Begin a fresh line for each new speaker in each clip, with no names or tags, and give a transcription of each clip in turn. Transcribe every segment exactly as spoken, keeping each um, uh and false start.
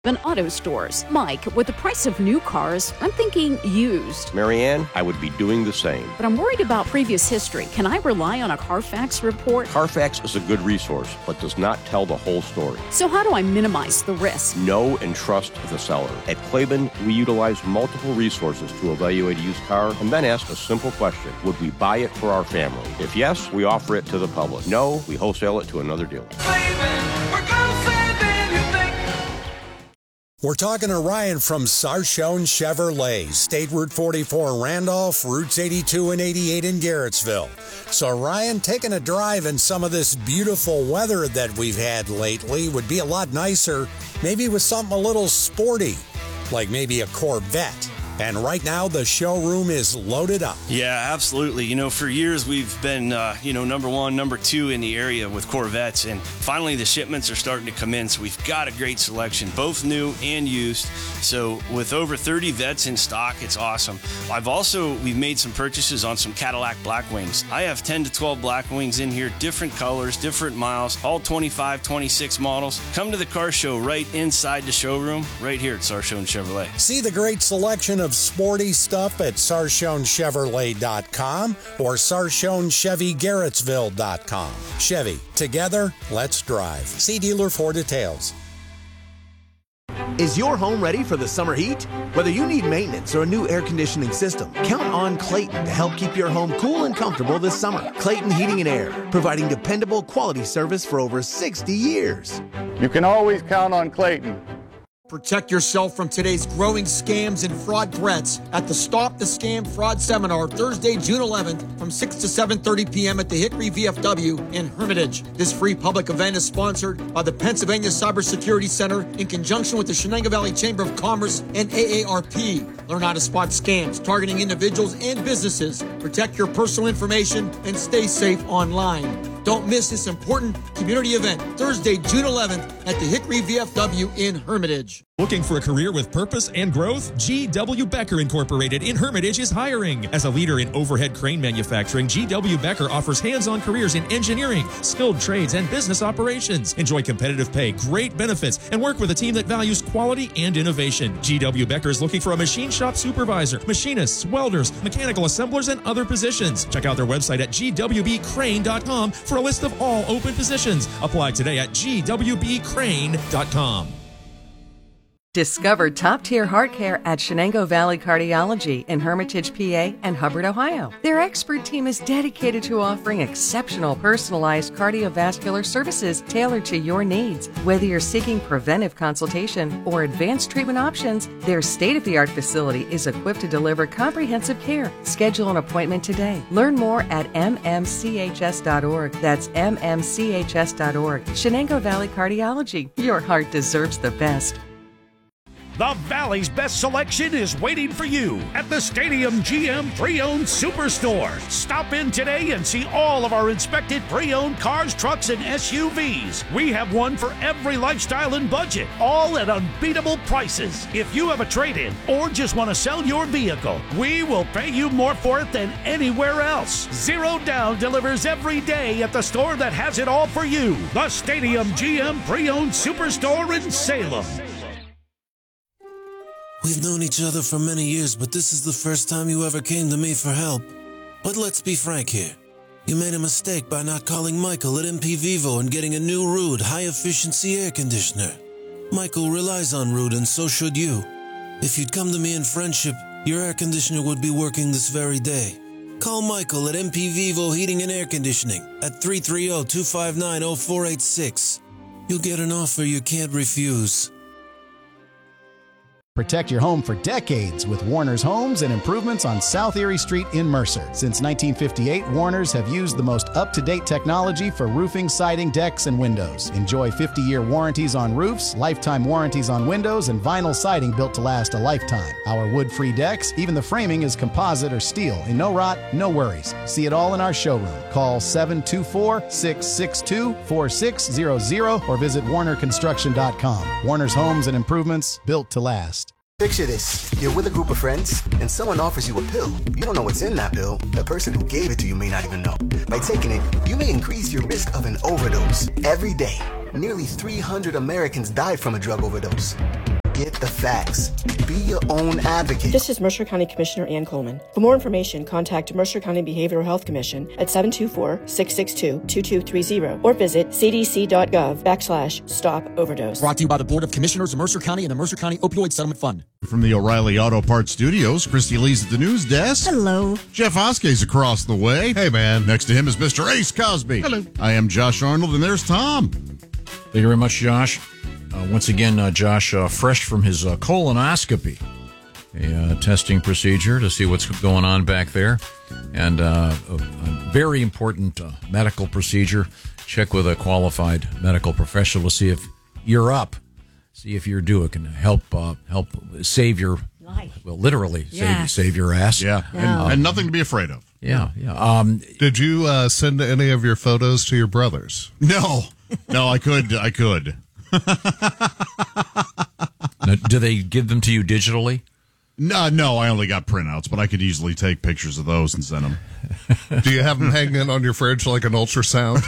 Than auto stores. Mike, with the price of new cars, I'm thinking used.
Marianne, I would be doing the same.
But I'm worried about previous history. Can I rely on a Carfax report?
Carfax is a good resource, but does not tell the whole story.
So how do I minimize the risk?
Know and trust the seller. At Klaben, we utilize multiple resources to evaluate a used car and then ask a simple question. Would we buy it for our family? If yes, we offer it to the public. No, we wholesale it to another dealer.
Klaben, we're gonna save it, you think.
We're talking to Ryan from Sarchone Chevrolet, State Route forty-four Randolph, Routes eighty-two and eighty-eight in Garrettsville. So Ryan, taking a drive in some of this beautiful weather that we've had lately would be a lot nicer, maybe with something a little sporty, like maybe a Corvette. And right now, the showroom is loaded up.
Yeah, absolutely. You know, for years we've been, uh, you know, number one, number two in the area with Corvettes. And finally, the shipments are starting to come in. So we've got a great selection, both new and used. So with over thirty Vettes in stock, it's awesome. I've also, we've made some purchases on some Cadillac Blackwings. I have ten to twelve Blackwings in here, different colors, different miles, all twenty-five, twenty-six models. Come to the car show right inside the showroom, right here at Sarchone Chevrolet.
See the great selection of sporty stuff at Sarchone Chevrolet dot com or Sarchone Chevy Garrettsville dot com. Chevy, together, let's drive. See dealer for details.
Is your home ready for the summer heat? Whether you need maintenance or a new air conditioning system, count on Clayton to help keep your home cool and comfortable this summer. Clayton Heating and Air, providing dependable quality service for over sixty years.
You can always count on Clayton.
Protect yourself from today's growing scams and fraud threats at the Stop the Scam Fraud Seminar, Thursday, June eleventh, from six to seven thirty p.m. at the Hickory V F W in Hermitage. This free public event is sponsored by the Pennsylvania Cybersecurity Center in conjunction with the Shenango Valley Chamber of Commerce and A A R P. Learn how to spot scams targeting individuals and businesses. Protect your personal information and stay safe online. Don't miss this important community event, Thursday, June eleventh at the Hickory V F W in Hermitage.
Looking for a career with purpose and growth? G W. Becker Incorporated in Hermitage is hiring. As a leader in overhead crane manufacturing, G W. Becker offers hands-on careers in engineering, skilled trades, and business operations. Enjoy competitive pay, great benefits, and work with a team that values quality and innovation. G W. Becker is looking for a machine shop supervisor, machinists, welders, mechanical assemblers, and other positions. Check out their website at G W B crane dot com for a list of all open positions. Apply today at G W B crane dot com.
Discover top-tier heart care at Shenango Valley Cardiology in Hermitage, P A and Hubbard, Ohio. Their expert team is dedicated to offering exceptional personalized cardiovascular services tailored to your needs. Whether you're seeking preventive consultation or advanced treatment options, their state-of-the-art facility is equipped to deliver comprehensive care. Schedule an appointment today. Learn more at M M C H S dot org. That's M M C H S dot org. Shenango Valley Cardiology. Your heart deserves the best.
The Valley's best selection is waiting for you at the Stadium G M Pre-Owned Superstore. Stop in today and see all of our inspected pre-owned cars, trucks, and S U Vs. We have one for every lifestyle and budget, all at unbeatable prices. If you have a trade-in or just want to sell your vehicle, we will pay you more for it than anywhere else. Zero Down delivers every day at the store that has it all for you. The Stadium G M Pre-Owned Superstore in Salem.
We've known each other for many years, but this is the first time you ever came to me for help. But let's be frank here. You made a mistake by not calling Michael at M P Vivo and getting a new Ruud high-efficiency air conditioner. Michael relies on Ruud, and so should you. If you'd come to me in friendship, your air conditioner would be working this very day. Call Michael at M P Vivo Heating and Air Conditioning at three three zero, two five nine, zero four eight six. You'll get an offer you can't refuse.
Protect your home for decades with Warner's Homes and Improvements on South Erie Street in Mercer. Since nineteen fifty-eight, Warner's have used the most up-to-date technology for roofing, siding, decks, and windows. Enjoy fifty-year warranties on roofs, lifetime warranties on windows, and vinyl siding built to last a lifetime. Our wood-free decks, even the framing is composite or steel. And no rot, no worries. See it all in our showroom. Call seven two four, six six two, four six zero zero or visit warner construction dot com. Warner's Homes and Improvements, built to last.
Picture this. You're with a group of friends, and someone offers you a pill. You don't know what's in that pill. The person who gave it to you may not even know. By taking it, you may increase your risk of an overdose every day. nearly three hundred Americans died from a drug overdose. Get the facts. Be your own advocate.
This is Mercer County Commissioner Ann Coleman. For more information, contact Mercer County Behavioral Health Commission at seven two four, six six two, two two three zero or visit cdc.gov backslash stop overdose.
Brought to you by the Board of Commissioners of Mercer County and the Mercer County Opioid Settlement Fund.
From the O'Reilly Auto Parts Studios, Christy Lee's at the news desk.
Hello.
Jeff Oskey's across the way. Hey, man. Next to him is Mister Ace Cosby.
Hello.
I am Josh Arnold, and there's Tom.
Thank you very much, Josh. Uh, once again, uh, Josh, uh, fresh from his uh, colonoscopy, a uh, testing procedure to see what's going on back there, and uh, a, a very important uh, medical procedure. Check with a qualified medical professional to see if you're up, see if you're due. It can help uh, help save your life. Well, literally
Yes.
save save your ass.
Yeah, and,
Um,
and nothing to be afraid of.
Yeah, yeah. Um,
Did you uh, send any of your photos to your brothers?
No, no, I could, I could.
now, do they give them to you digitally?
No, no, I only got printouts, but I could easily take pictures of those and send them.
Do you have them hanging on your fridge like an ultrasound?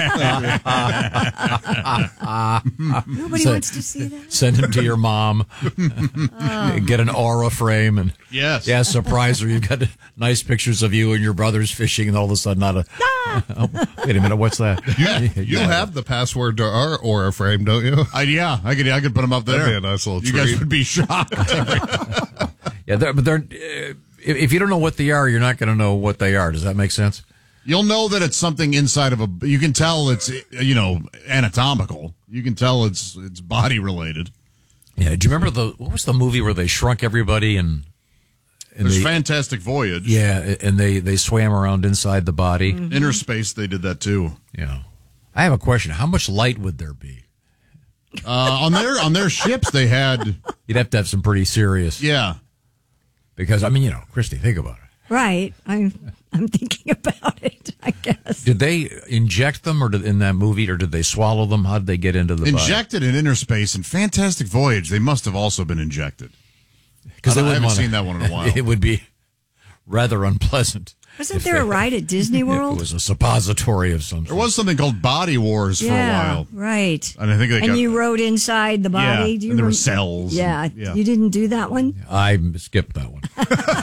Nobody
So-
wants to see that.
Send them to your mom.
Oh.
Get an aura frame and
yes,
yeah, surprise her. You've got nice pictures of you and your brothers fishing, and all of a sudden, not a. Oh, wait a minute, what's that?
You, you have the password to our Aura frame, don't you?
I, yeah, I could, I could put them up there.
That'd be a nice little
You
treat.
guys would be shocked.
Yeah, they're, but they're. Uh, if, if you don't know what they are, you're not going to know what they are. Does that make sense?
You'll know that it's something inside of a. You can tell it's, you know, anatomical. You can tell it's it's body related.
Yeah. Do you remember the what was the movie where they shrunk everybody and? and
There's
they,
Fantastic Voyage.
Yeah, and they they swam around inside the body.
Mm-hmm.
Inner Space, they did that too.
Yeah. I have a question. How much light would there be?
Uh, on their on their ships, they had.
You'd have to have some pretty serious.
Yeah.
Because I mean, you know, Christy, think about it.
Right. I'm I'm thinking about it, I guess.
Did they inject them, or did, in that movie, or did they swallow them? How did they get into the body?
Injected in Inner Space and Fantastic Voyage, they must have also been injected.
Because
I
they
haven't
wanna,
seen that one in a while.
It would be rather unpleasant.
Wasn't there a ride at Disney World?
It was a suppository of some sort.
There was something called Body Wars
yeah,
for a while.
right.
And I think they
and
got,
you rode inside the body.
Yeah,
Do you
and there were
rem-
cells.
Yeah,
and- yeah.
you didn't do that one?
I skipped that one.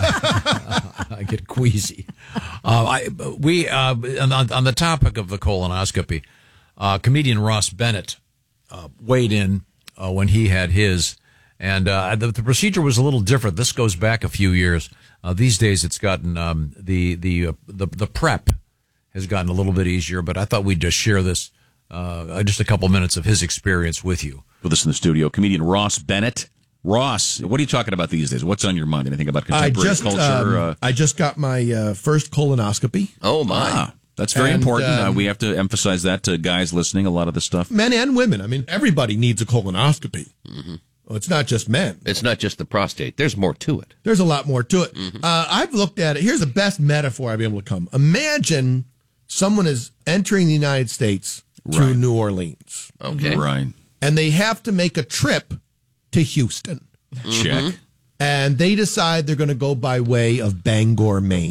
I get queasy. Uh, I, we uh, on, on the topic of the colonoscopy, uh, comedian Ross Bennett uh, weighed in uh, when he had his, and uh, the, the procedure was a little different. This goes back a few years. Uh, these days, it's gotten um, the the uh, the the prep has gotten a little bit easier. But I thought we'd just share this, uh, just a couple minutes of his experience with you.
With us in the studio, comedian Ross Bennett. Ross, what are you talking about these days? What's on your mind? Anything about
I
contemporary
just,
culture?
um,
uh,
I just got my uh, first colonoscopy.
oh, my. Ah, that's very
And,
important.
um,
uh, we have to emphasize that to guys listening, a lot of the stuff.
Men and women. I mean, everybody needs a colonoscopy.
Mm-hmm.
Well, it's not just men.
It's not just the prostate. There's more to it.
There's a lot more to it.
Mm-hmm.
Uh, I've looked at it. Here's the best metaphor I've been able to come. Imagine someone is entering the United States to
Right.
New Orleans.
Okay.
Right.
And they have to make a trip to Houston.
Check.
And they decide they're going to go by way of Bangor, Maine.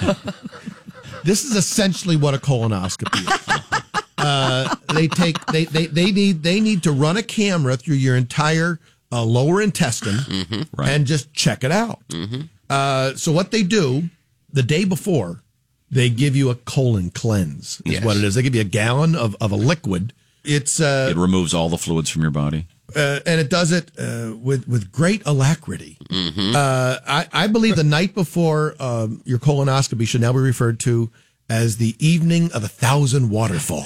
This is essentially what a colonoscopy is. Uh, they take they, they they need they need to run a camera through your entire uh, lower intestine
Mm-hmm.
Right.
and just check it out.
Mm-hmm.
Uh, so what they do the day before, they give you a colon cleanse. Is
Yes.
what it is. They give you a gallon of, of a liquid. It's uh,
It removes all the fluids from your body.
uh, and it does it uh, with with great alacrity.
Mm-hmm.
Uh, I, I believe the night before um, your colonoscopy should now be referred to as the evening of a thousand waterfalls.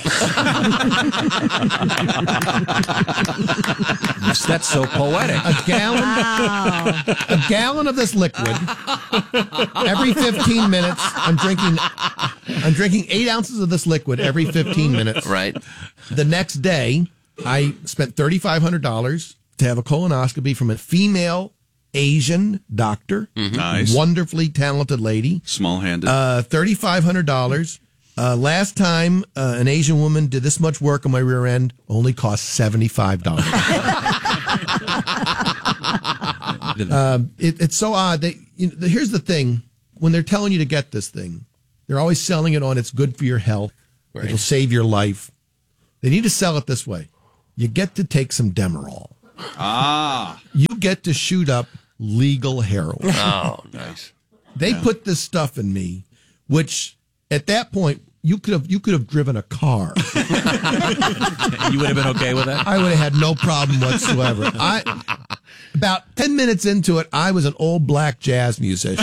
That's so poetic.
A gallon,
Wow.
a gallon of this liquid every fifteen minutes. I'm drinking, I'm drinking eight ounces of this liquid every fifteen minutes.
Right.
The next day, I spent thirty-five hundred dollars to have a colonoscopy from a female Asian doctor.
Nice.
Wonderfully talented lady.
Small-handed.
Uh, thirty-five hundred dollars. Uh, last time uh, an Asian woman did this much work on my rear end only cost seventy-five dollars. um, it, it's so odd. They, you know, here's the thing. When they're telling you to get this thing, they're always selling it on it's good for your health.
Right.
It'll save your life. They need to sell it this way. you get to take some Demerol.
Ah.
You get to shoot up legal heroin.
Oh, nice.
They
Yeah.
put this stuff in me, which at that point you could have you could have driven a car.
You would have been okay with that?
I would have had no problem whatsoever. I about ten minutes into it, I was an old black jazz musician.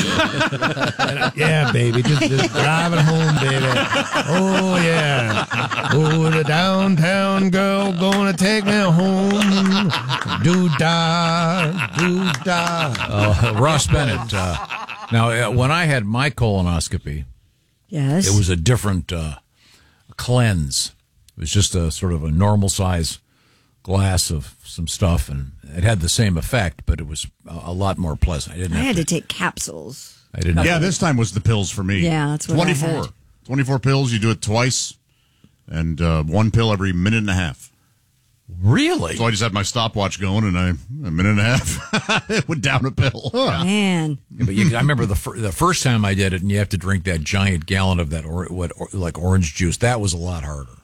Yeah, baby, just, just driving home, baby. Oh yeah, oh the downtown girl gonna take me home. Do da, do da.
Uh, Ross Bennett. Uh, now, uh, when I had my colonoscopy,
Yes.
it was a different uh, cleanse. It was just a sort of a normal size glass of some stuff, and it had the same effect, but it was a, a lot more pleasant. I didn't
I
have
had
to,
to take capsules.
I didn't have
Yeah,
to-
this time was the pills for me.
Yeah, that's what I
twenty-four.
had.
twenty-four pills. You do it twice, and uh, one pill every minute and a half.
Really?
So I just had my stopwatch going, and I a minute and a half it went down a pill.
Man.
Yeah, but you, I remember the fir- the first time I did it, and you have to drink that giant gallon of that or what or, like orange juice. That was a lot harder.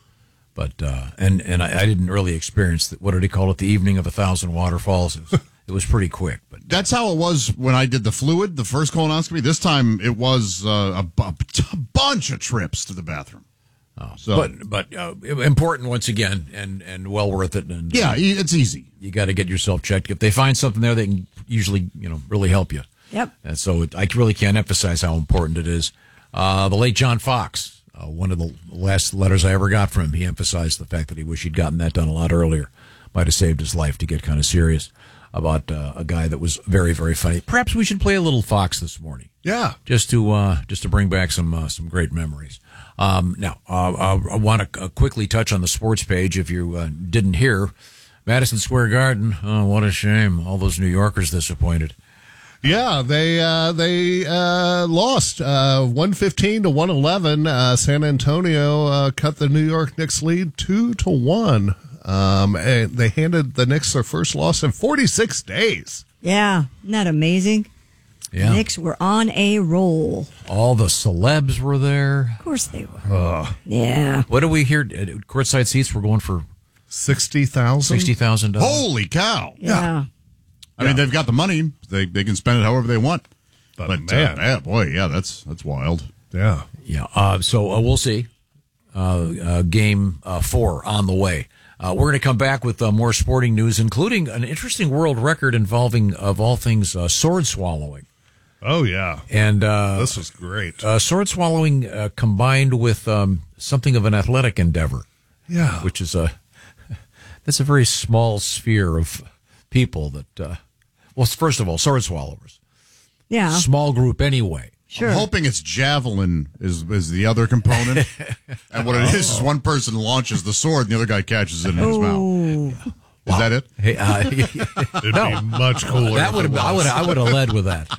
But uh, and and I, I didn't really experience the, what did he call it? The evening of a thousand waterfalls. It was, it was pretty quick. But
That's how it was when I did the fluid, the first colonoscopy. This time it was uh, a, bu- a bunch of trips to the bathroom.
Oh,
So-
but but uh, important once again, and, and well worth it. And
Yeah, e- it's easy.
You got to get yourself checked. If they find something there, they can usually you know really help you.
Yep.
And so it, I really can't emphasize how important it is. Uh, the late John Fox, uh, one of the last letters I ever got from him, he emphasized the fact that he wished he'd gotten that done a lot earlier. Might have saved his life to get kind of serious about uh, a guy that was very, very funny. Perhaps we should play a little Fox this morning.
Yeah.
Just to uh, just to bring back some uh, some great memories. Um, now, uh, uh, I want to uh, quickly touch on the sports page. If you uh, didn't hear, Madison Square Garden. Oh, what a shame! All those New Yorkers disappointed.
Yeah, they uh, they uh, lost uh, one fifteen to one eleven. Uh, San Antonio uh, cut the New York Knicks lead two to one. Um, and they handed the Knicks their first loss in forty-six days.
Yeah. Isn't that amazing?
Yeah.
The Knicks were on a roll.
All the celebs were there.
Of course they were.
Uh,
Yeah.
what do we hear? Uh, Courtside seats were going for
sixty thousand.
Sixty thousand dollars.
Holy cow!
Yeah.
I mean, they've got the money. They they can spend it however they want.
But,
But
man.
uh, yeah, boy, yeah, that's that's wild.
Yeah.
Yeah. Uh, so uh, we'll see. Uh, uh, game uh, four on the way. Uh, we're going to come back with uh, more sporting news, including an interesting world record involving, of all things, uh, sword swallowing.
Oh, yeah.
And uh,
This was great.
uh, sword swallowing uh, combined with um, something of an athletic endeavor.
Yeah.
Which is a that's a very small sphere of people that. Uh, well, first of all, sword swallowers.
Yeah.
Small group anyway.
Sure.
I'm hoping it's javelin is is the other component, and what it is is one person launches the sword and the other guy catches it in his mouth.
Ooh.
Is that it?
Hey, uh,
It'd
no.
be much cooler.
That
if
would
it
have I would
was.
I would have led with that.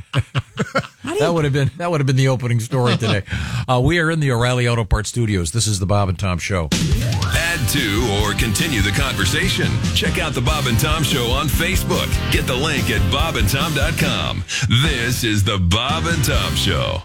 That would have been that would have been the opening story today. Uh, we are in the O'Reilly Auto Parts Studios. This is the Bob and Tom Show.
Add to or continue the conversation. Check out the Bob and Tom Show on Facebook. Get the link at bob and tom dot com. This is the Bob and Tom Show.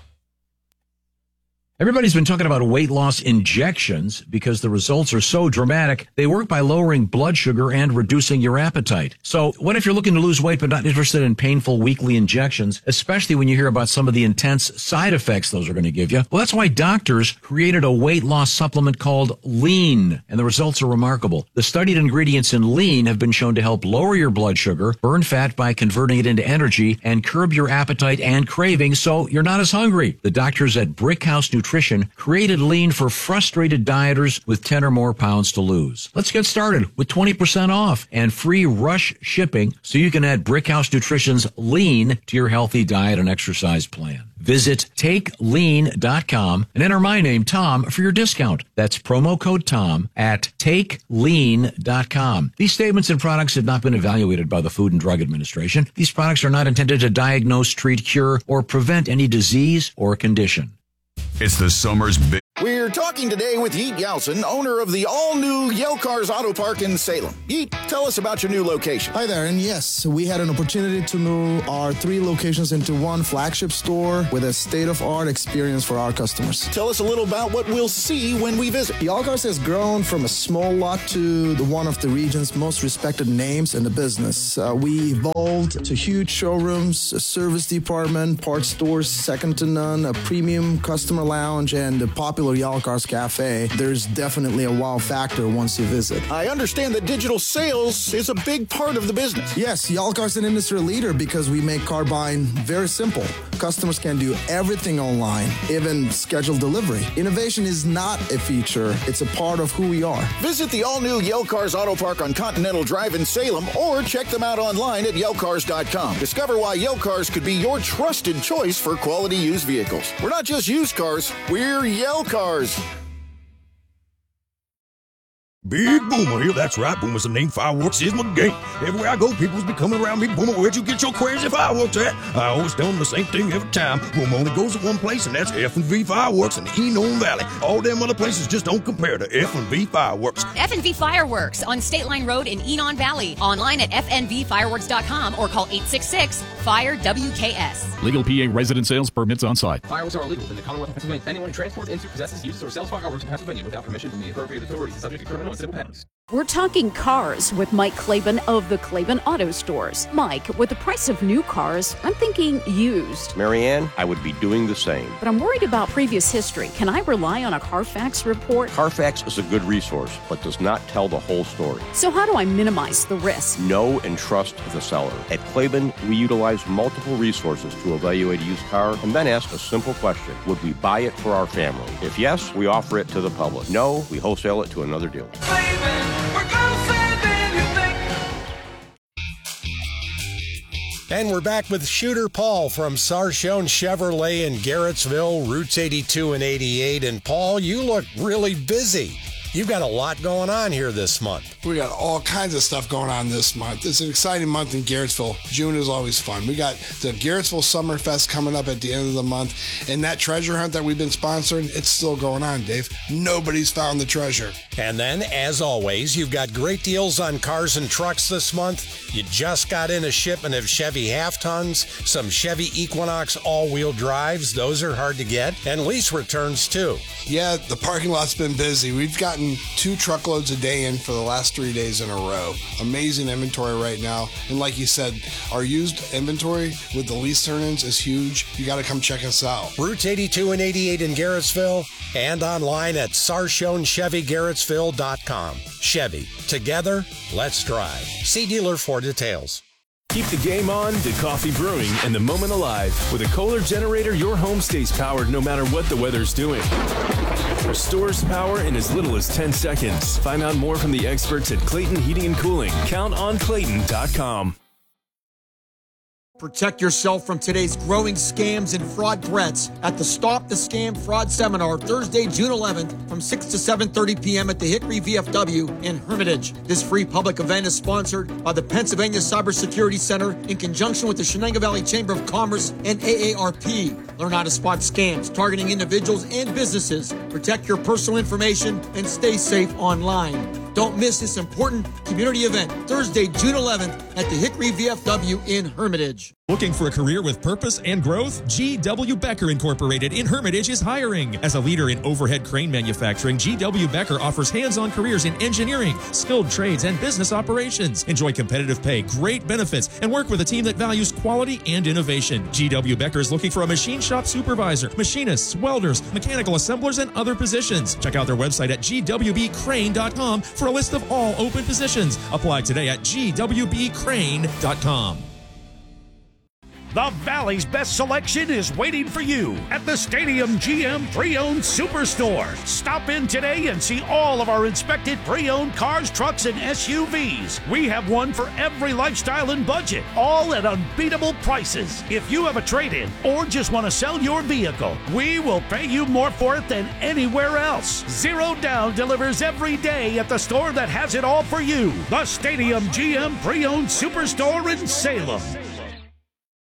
Everybody's been talking about weight loss injections because the results are so dramatic. They work by lowering blood sugar and reducing your appetite. So what if you're looking to lose weight but not interested in painful weekly injections, especially when you hear about some of the intense side effects those are going to give you? Well, that's why doctors created a weight loss supplement called Lean, and the results are remarkable. The studied ingredients in Lean have been shown to help lower your blood sugar, burn fat by converting it into energy, and curb your appetite and cravings so you're not as hungry. The doctors at Brickhouse Nutrition created Lean for frustrated dieters with ten or more pounds to lose. Let's get started with twenty percent off and free rush shipping so you can add Brickhouse Nutrition's Lean to your healthy diet and exercise plan. Visit take lean dot com and enter my name, Tom, for your discount. That's promo code Tom at take lean dot com. These statements and products have not been evaluated by the Food and Drug Administration. These products are not intended to diagnose, treat, cure, or prevent any disease or condition.
It's the summer's big.
We're talking today with Yeet Yelson, owner of the all-new Yale Cars Auto Park in Salem. Yeet, tell us about your new location.
Hi there, and yes, we had an opportunity to move our three locations into one flagship store with a state-of-art experience for our customers.
Tell us a little about what we'll see when we visit.
Yale Cars has grown from a small lot to the one of the region's most respected names in the business. Uh, we evolved to huge showrooms, a service department, parts stores second to none, a premium customer lounge, and a popular Yale Cars Cafe. There's definitely a wow factor once you visit.
I understand that digital sales is a big part of the business.
Yes, Yale Cars is an industry leader because we make car buying very simple. Customers can do everything online, even schedule delivery. Innovation is not a feature, it's a part of who we are.
Visit the all-new Yale Cars Auto Park on Continental Drive in Salem or check them out online at yale cars dot com. Discover why Yale Cars could be your trusted choice for quality used vehicles. We're not just used cars, we're Yale Cars.
Big Boomer here, that's right, Boomer's the name, fireworks is my game. Everywhere I go, people's be coming around me, Boomer, where'd you get your crazy fireworks at? I always tell them the same thing every time. Boomer only goes to one place, and that's F and V Fireworks in Enon Valley. All them other places just don't compare to F and V Fireworks.
F and V Fireworks on State Line Road in Enon Valley. Online at f n v fireworks dot com or call eight six six, fire W K S.
Legal P A resident sales permits on site.
Fireworks are illegal in the Commonwealth of Pennsylvania. Anyone who transports, into, possesses, uses, or sells fireworks in Pennsylvania without permission from the appropriate authorities is subject to criminal and civil penalties.
We're talking cars with Mike Claiborne of the Claiborne Auto Stores. Mike, with the price of new cars, I'm thinking used.
Marianne, I would be doing the same.
But I'm worried about previous history. Can I rely on a Carfax report?
Carfax is a good resource, but does not tell the whole story.
So how do I minimize the risk?
Know and trust the seller. At Claiborne, we utilize multiple resources to evaluate a used car and then ask a simple question. Would we buy it for our family? If yes, we offer it to the public. No, we wholesale it to another dealer.
And we're back with Shooter Paul from Sarchone Chevrolet in Garrettsville, routes eighty-two and eighty-eight. And Paul, you look really busy. You've got a lot going on here this month.
We got all kinds of stuff going on this month. It's an exciting month in Garrettsville. June is always fun. We got the Garrettsville Summer Fest coming up at the end of the month. And that treasure hunt that we've been sponsoring, it's still going on, Dave. Nobody's found the treasure.
And then, as always, you've got great deals on cars and trucks this month. You just got in a shipment of Chevy half-tons, some Chevy Equinox all-wheel drives. Those are hard to get. And lease returns, too.
Yeah, the parking lot's been busy. We've gotten two truckloads a day in for the last three days in a row. Amazing inventory right now. And like you said, our used inventory with the lease turn-ins is huge. You got to come check us out.
Routes eighty-two and eighty-eight in Garrettsville and online at sarchone chevy garrettsville dot com. Chevy. Together, let's drive. See dealer for details.
Keep the game on to coffee brewing and the moment alive. With a Kohler generator, your home stays powered no matter what the weather's doing. Restores power in as little as ten seconds. Find out more from the experts at Clayton Heating and Cooling. count on clayton dot com.
Protect yourself from today's growing scams and fraud threats at the Stop the Scam Fraud Seminar, Thursday, June eleventh, from six to seven thirty p.m. at the Hickory V F W in Hermitage. This free public event is sponsored by the Pennsylvania Cybersecurity Center in conjunction with the Shenango Valley Chamber of Commerce and A A R P. Learn how to spot scams targeting individuals and businesses. Protect your personal information and stay safe online. Don't miss this important community event, Thursday, June eleventh, at the Hickory V F W in Hermitage.
Looking for a career with purpose and growth? G W. Becker Incorporated in Hermitage is hiring. As a leader in overhead crane manufacturing, G W. Becker offers hands-on careers in engineering, skilled trades, and business operations. Enjoy competitive pay, great benefits, and work with a team that values quality and innovation. G W. Becker is looking for a machine shop supervisor, machinists, welders, mechanical assemblers, and other positions. Check out their website at g w b crane dot com for a list of all open positions. Apply today at g w b crane dot com.
The Valley's best selection is waiting for you at the Stadium G M Pre-Owned Superstore. Stop in today and see all of our inspected pre-owned cars, trucks, and S U Vs. We have one for every lifestyle and budget, all at unbeatable prices. If you have a trade-in or just want to sell your vehicle, we will pay you more for it than anywhere else. Zero Down delivers every day at the store that has it all for you. The Stadium G M Pre-Owned Superstore in Salem.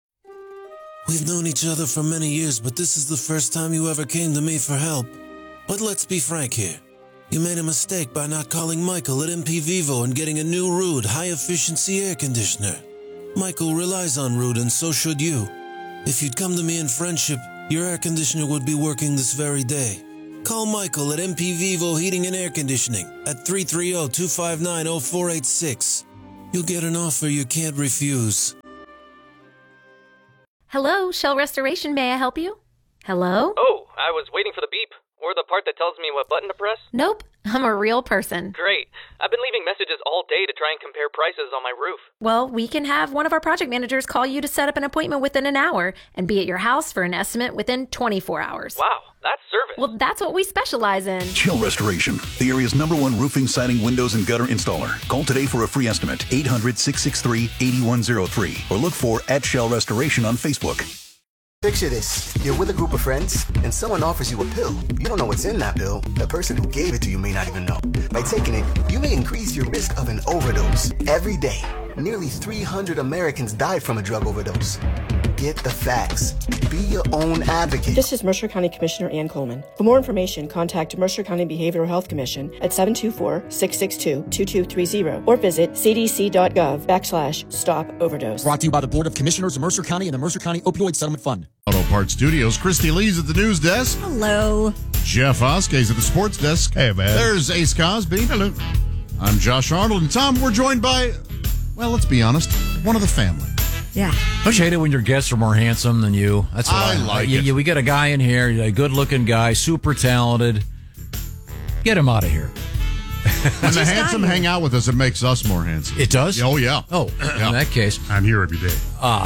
We've known each other for many years, but this is the first time you ever came to me for help. But let's be frank here. You made a mistake by not calling Michael at M P Vivo and getting a new Rude high-efficiency air conditioner. Michael relies on Rude, and so should you. If you'd come to me in friendship, your air conditioner would be working this very day. Call Michael at M P Vivo Heating and Air Conditioning at three three zero, two five nine, zero four eight six. You'll get an offer you can't refuse.
Hello, Shell Restoration. May I help you? Hello?
Oh, I was waiting for the beep. Or the part that tells me what button to press?
Nope, I'm a real person.
Great. I've been leaving messages all day to try and compare prices on my roof.
Well, we can have one of our project managers call you to set up an appointment within an hour and be at your house for an estimate within twenty-four hours.
Wow, that's service.
Well, that's what we specialize in.
Shell Restoration, the area's number one roofing, siding, windows, and gutter installer. Call today for a free estimate, eight hundred, six six three, eight one zero three, or look for at Shell Restoration on Facebook.
Picture this. You're with a group of friends, and someone offers you a pill. You don't know what's in that pill. The person who gave it to you may not even know. By taking it, you may increase your risk of an overdose. Every day, nearly three hundred Americans died from a drug overdose. Get the facts. Be your own advocate.
This is Mercer County Commissioner Ann Coleman. For more information, contact Mercer County Behavioral Health Commission at seven two four, six six two, two two three zero or visit cdc.gov backslash stop overdose.
Brought to you by the Board of Commissioners of Mercer County and the Mercer County Opioid Settlement Fund.
Auto Parts Studios, Christy Lee's at the news desk.
Hello.
Jeff Oskay's at the sports desk.
Hey, man.
There's Ace Cosby. Hello. I'm Josh Arnold. And Tom, we're joined by, well, let's be honest, one of the family.
Yeah.
Don't you hate it when your guests are more handsome than you? That's what
I
I,
like
you,
it.
you- we got a guy in here, a good-looking guy, super talented. Get him out of here.
When the handsome hang out with us, it makes us more handsome.
It does?
Oh, yeah.
Oh,
Yeah.
in that case.
I'm here every day.
Ah.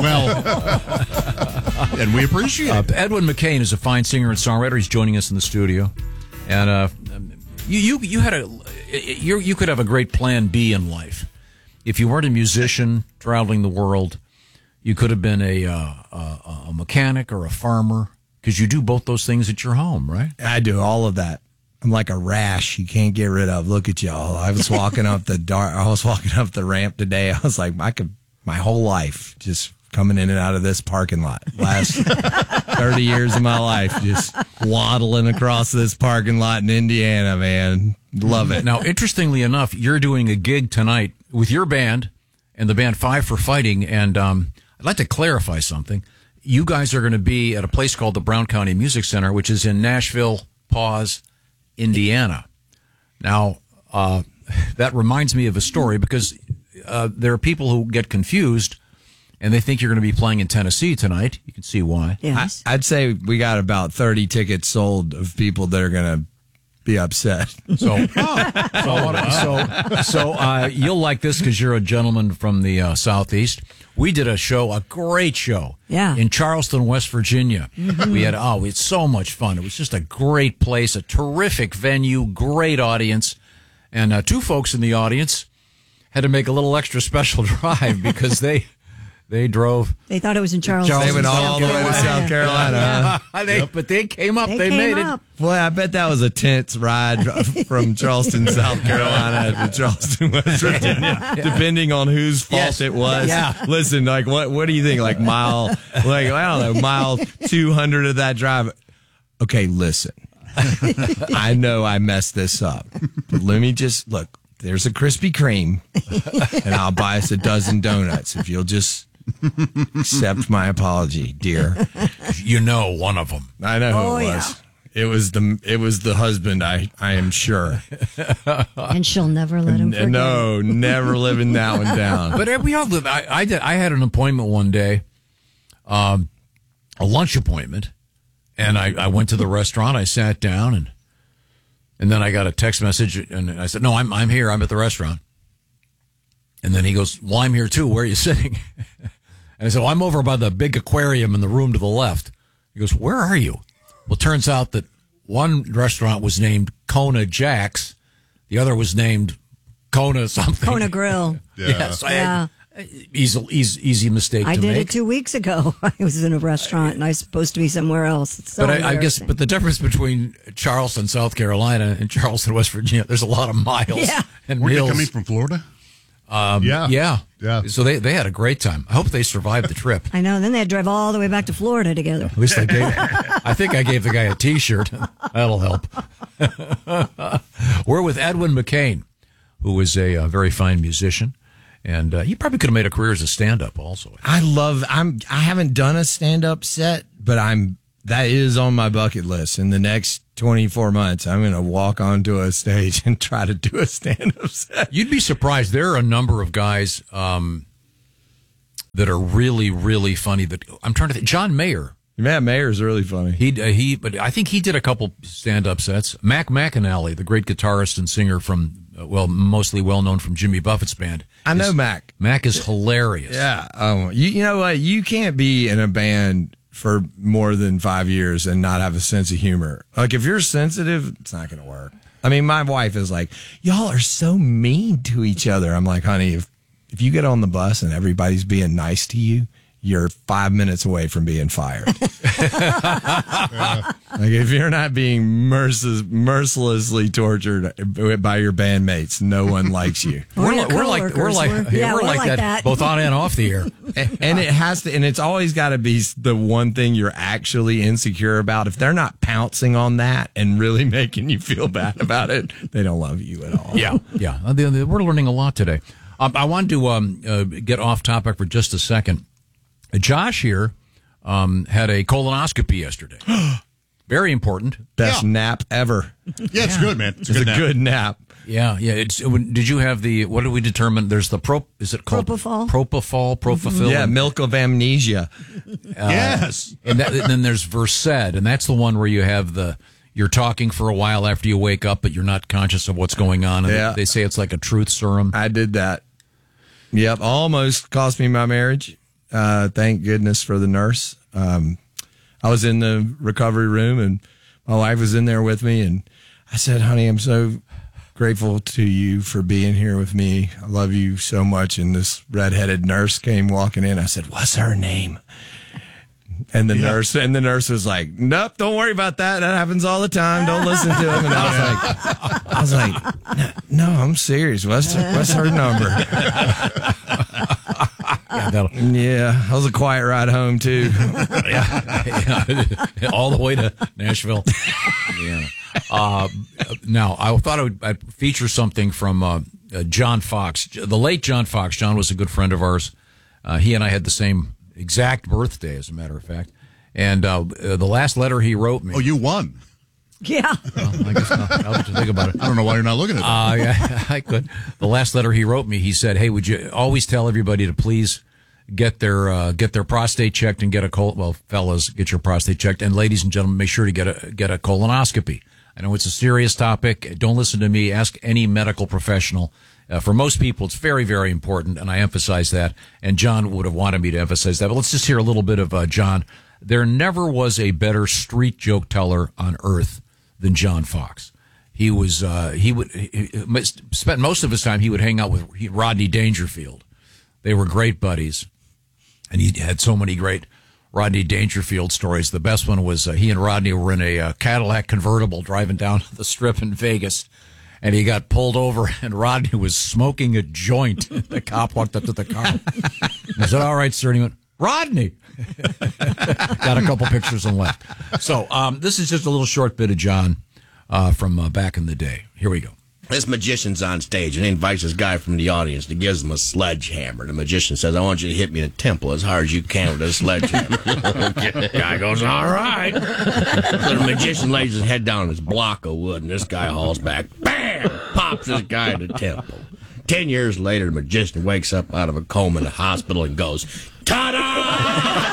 I will. And we appreciate
Uh,
it.
Edwin McCain is a fine singer and songwriter. He's joining us in the studio. And uh, you, you, you had a, you, you could have a great plan B in life. If you weren't a musician traveling the world, you could have been a, uh, a, a mechanic or a farmer, because you do both those things at your home, right?
I do all of that. I'm like a rash you can't get rid of. Look at y'all. I was walking up the dark. I was walking up the ramp today. I was like, I could my whole life just coming in and out of this parking lot. Last thirty years of my life, just waddling across this parking lot in Indiana, man. Love it.
Now, interestingly enough, you're doing a gig tonight with your band and the band Five for Fighting. And um, I'd like to clarify something. You guys are going to be at a place called the Brown County Music Center, which is in Nashville, Paws, Indiana. Now, uh, that reminds me of a story because uh, there are people who get confused and they think you're going to be playing in Tennessee tonight. You can see why.
Yes. I, I'd say we got about thirty tickets sold of people that are going to be upset.
So, so, I wanna- so, so uh, you'll like this because you're a gentleman from the uh, Southeast. We did a show, a great show,
Yeah.
in Charleston, West Virginia.
Mhm.
We had oh, we had so much fun. It was just a great place, a terrific venue, great audience, and uh, two folks in the audience had to make a little extra special drive because they they drove.
They thought it was in Charleston.
They went all the way to South Carolina. huh?
They- But they came up.
They
They,
came
made
up.
it.
Boy, I bet that was a tense ride from Charleston, South Carolina to Charleston, West Virginia, depending on whose fault
Yes.
it was.
Yeah.
Listen, like, what what do you think? Like, mile, like, I don't know, mile two hundred of that drive. Okay, listen. I know I messed this up. But let me just, look, there's a Krispy Kreme, and I'll buy us a dozen donuts if you'll just accept my apology, dear.
You know one of them.
I know who
Oh,
it
yeah.
was. It was the it was the husband. I I am sure.
And she'll never let him forget.
No, never living that one down.
But uh, we all live. I, I did. I had an appointment one day, um, a lunch appointment, and I, I went to the restaurant. I sat down, and and then I got a text message, and I said, "No, I'm I'm here. I'm at the restaurant." And then he goes, "Well, I'm here too. Where are you sitting?" And I said, "Well, I'm over by the big aquarium in the room to the left." He goes, "Where are you?" Well, it turns out that one restaurant was named Kona Jack's, the other was named Kona something.
Kona Grill.
Yes, I-
Yeah.
Easy, easy, easy mistake
I
to
did
make.
it two weeks ago. I was in a restaurant and I was supposed to be somewhere else. It's so
but I, I guess,
embarrassing.
but the difference between Charleston, South Carolina, and Charleston, West Virginia, there's a lot of miles.
Yeah.
And
Weren't you
mills.
coming from Florida?
Um,
Yeah.
yeah,
Yeah.
So they they had a great time. I hope they survived the trip.
I know. Then they had to drive all the way back to Florida together.
At least I gave. I think I gave the guy a T-shirt. That'll help. We're with Edwin McCain, who is a, uh very fine musician. And uh, you probably could have made a career as a stand-up also.
I love, I'm, I haven't done a stand-up set, but I'm, that is on my bucket list. In the next twenty-four months, I'm going to walk onto a stage and try to do a stand-up set.
You'd be surprised. There are a number of guys um, that are really, really funny. That I'm trying to think. John Mayer.
Matt Mayer's really funny.
He, uh, he, but I think he did a couple stand-up sets. Mac McAnally, the great guitarist and singer from, uh, well, mostly well-known from Jimmy Buffett's band.
I know
is,
Mac.
Mac is hilarious.
Yeah. Um, you, you know what? You can't be in a band for more than five years and not have a sense of humor. Like, if you're sensitive, it's not going to work. I mean, my wife is like, y'all are so mean to each other. I'm like, honey, if, if you get on the bus and everybody's being nice to you, you're five minutes away from being fired.
Yeah.
Like, if you're not being mercil- mercilessly tortured by your bandmates, no one likes you.
We're, li- we're like we're like
We're-
yeah,
yeah,
we're
we're
like,
like
that,
that.
both on and off the air.
and, and it has to, and it's always got to be the one thing you're actually insecure about. If they're not pouncing on that and really making you feel bad about it, they don't love you at all.
Yeah, yeah. Uh, the- the- We're learning a lot today. Um, I wanted to um, uh, get off topic for just a second. Josh here um, had a colonoscopy yesterday. Very important.
Best
Yeah.
nap ever.
Yeah, it's good, man. It's a
It's
good
a
nap.
good nap.
Yeah, yeah. It's. Did you have the? What did we determine? There's the pro. Is it called
Propofol?
Propofol, Propofol.
Yeah, milk of amnesia.
Uh,
Yes.
And, that, and then there's Versed, and that's the one where you have the. You're talking for a while after you wake up, but you're not conscious of what's going on. And
Yeah.
they, they say it's like a truth serum.
I did that. Yep, almost cost me my marriage. Uh, thank goodness for the nurse. Um, I was in the recovery room, and my wife was in there with me, and I said, honey, I'm so grateful to you for being here with me. I love you so much. And this redheaded nurse came walking in. I said, what's her name? And the
Yeah.
nurse and the nurse was like, nope, don't worry about that. That happens all the time. Don't listen to him. And I was like, I was like, no, no, I'm serious. What's what's her number?
Yeah, that'll,
Yeah, that was a quiet ride home too.
yeah. All the way to Nashville. Yeah. Uh, now, I thought I would I'd feature something from uh, uh, John Fox, the late John Fox. John was a good friend of ours. Uh, he and I had the same exact birthday, as a matter of fact. And uh, uh, the last letter he wrote me.
Oh, you won.
Yeah.
Well, I guess not. I'll have to think about it.
I don't know why you're not looking at that.
Uh, yeah, I could. The last letter he wrote me, he said, "Hey, would you always tell everybody to please get their uh, get their prostate checked and get a col well, fellas, get your prostate checked, and ladies and gentlemen, make sure to get a get a colonoscopy. I know it's a serious topic. Don't listen to me. Ask any medical professional. Uh, for most people, it's very, very important, and I emphasize that. And John would have wanted me to emphasize that. But let's just hear a little bit of uh, John. There never was a better street joke teller on earth than John Fox. He was uh, he would he, he spent most of his time. He would hang out with Rodney Dangerfield. They were great buddies, and he had so many great Rodney Dangerfield stories. The best one was uh, he and Rodney were in a uh, Cadillac convertible driving down the Strip in Vegas, and he got pulled over, and Rodney was smoking a joint. The cop walked up to the car. I said, "All right, sir." And he went, "Rodney." Got a couple pictures and left. So um, this is just a little short bit of John uh, from uh, back in the day. Here we go.
This magician's on stage and he invites this guy from the audience and gives him a sledgehammer. The magician says, I want you to hit me in the temple as hard as you can with a sledgehammer. The guy goes, all right. So the magician lays his head down on his block of wood and this guy hauls back. Bam! Pops this guy in the temple. Ten years later, the magician wakes up out of a coma in the hospital and goes, ta-da!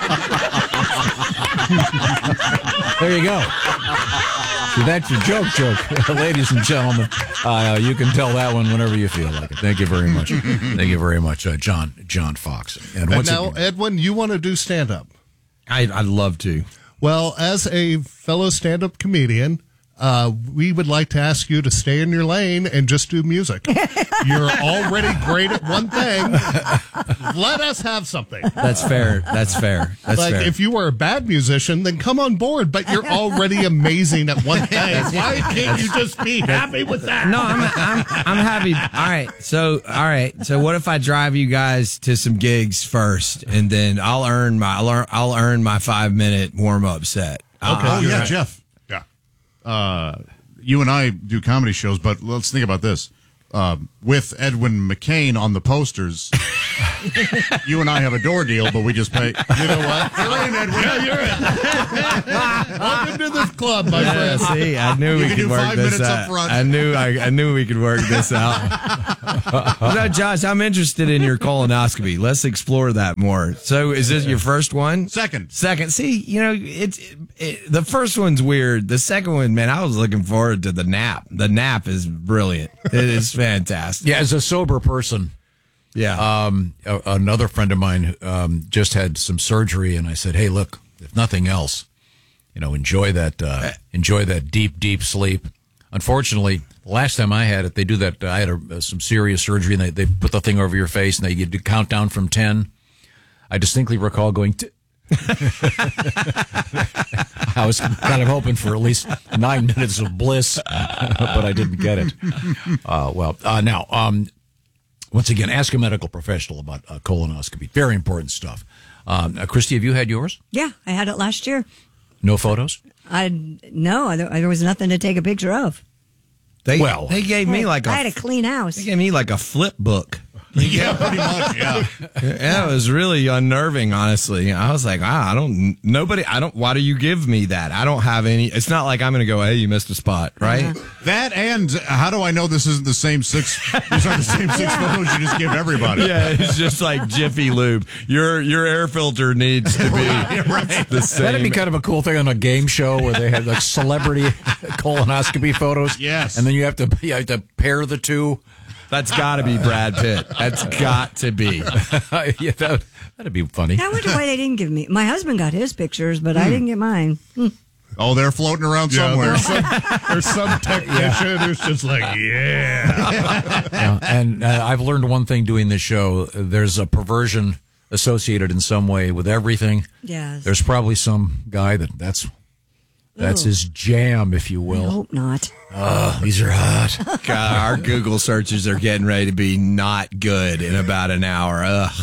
There you go. See, that's your joke joke. Ladies and gentlemen, uh, you can tell that one whenever you feel like it. Thank you very much. Thank you very much, uh, John John Fox. And,
And
once
now,
again,
Edwin, you want to do stand-up.
I, I'd love to.
Well, as a fellow stand-up comedian, uh, we would like to ask you to stay in your lane and just do music. You're already great at one thing. Let us have something.
That's fair. That's fair. That's
like,
fair.
if you were a bad musician, then come on board, but you're already amazing at one thing. Why can't you just be happy with that?
No, I'm, I'm I'm happy. All right. So, all right. So, what if I drive you guys to some gigs first, and then I'll earn my I'll earn, I'll earn my five minute warm up set.
Okay.
Uh,
oh, yeah, Jeff. Yeah. uh, you and I do comedy shows, but let's think about this. Uh, with Edwin McCain on the posters, you and I have a door deal, but we just pay. You know what? You're in, Edwin. Yeah, you're in. Welcome to the club, my
Yeah,
friend.
see, I knew
You
we
can
could
do
work
five
this
minutes
out.
up front.
I knew I, I knew we could work this out. So, Josh, I'm interested in your colonoscopy. Let's explore that more. So, is this your first one?
Second.
Second. See, you know, it's it, it, the first one's weird. The second one, man, I was looking forward to the nap. The nap is brilliant. It is fantastic.
Yeah, as a sober person.
Yeah.
Um, a, another friend of mine um, just had some surgery, and I said, "Hey, look, if nothing else, you know, enjoy that, uh, enjoy that deep, deep sleep." Unfortunately, the last time I had it, they do that. Uh, I had a, some serious surgery, and they, they put the thing over your face, and they you do countdown from ten. I distinctly recall going. T- I was kind of hoping for at least nine minutes of bliss, but I didn't get it. Uh, well, uh, now, um, once again, ask a medical professional about uh, colonoscopy. Very important stuff. Um, uh, Christy, have you had yours?
Yeah, I had it last year.
No photos?
I no, there, there was nothing to take a picture of.
They,
well,
they gave me like a
I had a clean house.
They gave me like a flip book.
Yeah, pretty much. Yeah,
yeah, it was really unnerving. Honestly, I was like, ah, I don't. Nobody. I don't. Why do you give me that? I don't have any. It's not like I'm going to go. Hey, you missed a spot, right?
Uh-huh.
That and how do I know this isn't the same six? These aren't the same six photos you just give everybody.
Yeah, it's just like Jiffy Lube. Your your air filter needs to be
right.
the same.
That'd be kind of a cool thing on a game show where they had like celebrity colonoscopy photos.
Yes,
and then you have to you have to pair the two.
That's got to be Brad Pitt. That's got to be.
Yeah, that, that'd be funny.
I wonder why they didn't give me. My husband got his pictures, but I didn't get mine. Hmm.
Oh, they're floating around
Yeah,
somewhere.
there's some, there's some technician who's just like, yeah.
Yeah, and uh, I've learned one thing doing this show. There's a perversion associated in some way with everything.
Yes.
There's probably some guy that that's that's
Ooh.
his jam, if you
I
will.
hope not.
Oh, these are hot.
God, our Google searches are getting ready to be not good in about an hour.